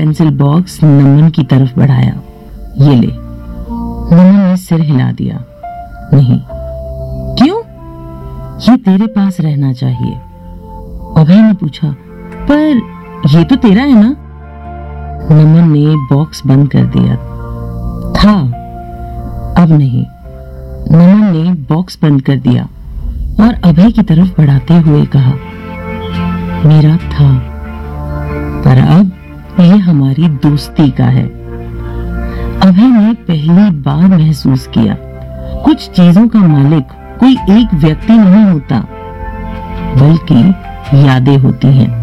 Pencil box नमन की तरफ बढ़ाया। ये ले। नमन ने सिर हिला दिया। नहीं। क्यों? ये तेरे पास रहना चाहिए। अभय ने पूछा, पर ये तो तेरा है ना? नमन ने बॉक्स बंद कर दिया। था, अब नहीं। नमन ने बॉक्स बंद कर दिया और अभय की तरफ बढ़ाते हुए कहा, मेरा था, पर अब ये हमारी दोस्ती का है। अभय ने पहली बार महसूस किया, कुछ चीजों का मालिक कोई एक व्यक्ति नहीं होता, बल्कि यादें होती हैं।